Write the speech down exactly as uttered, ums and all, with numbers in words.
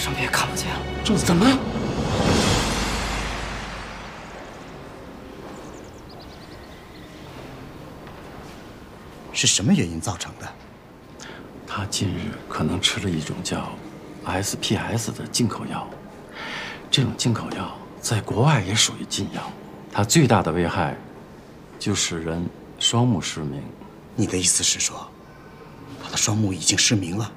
上别看不见了。 这怎么了？ 是什么原因造成的？ 他近日可能吃了一种叫 S P S 的进口药，这种进口药在国外也属于禁药，它最大的危害就使人双目失明。 你的意思是说，他的双目已经失明了？